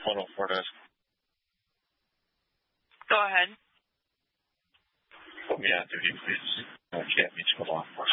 104 desk. Go ahead. Put me on duty, please. I can't meet you law enforcement.